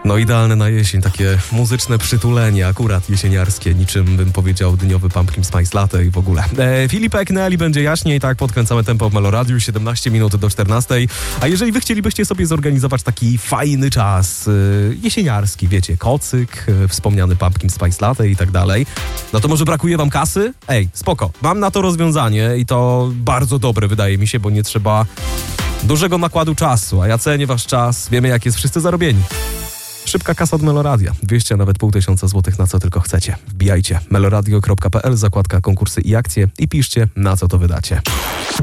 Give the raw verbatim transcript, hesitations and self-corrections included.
No idealne na jesień, takie muzyczne przytulenie, akurat jesieniarskie, niczym bym powiedział dniowy Pumpkin Spice Latte i w ogóle. E, Filip Ekneli będzie jaśniej, tak, podkręcamy tempo w Meloradiu, siedemnaście minut do czternastej. A jeżeli wy chcielibyście sobie zorganizować taki fajny czas e, jesieniarski, wiecie, kocyk, e, wspomniany Pumpkin Spice Latte i tak dalej, no to może brakuje wam kasy? Ej, spoko, mam na to rozwiązanie i to bardzo dobre wydaje mi się, bo nie trzeba dużego nakładu czasu, a ja cenię wasz czas, wiemy jak jest wszyscy zarobieni. Szybka kasa od Meloradia. dwieście, nawet pół tysiąca złotych na co tylko chcecie. Wbijajcie meloradio kropka p l, zakładka konkursy i akcje i piszcie na co to wydacie.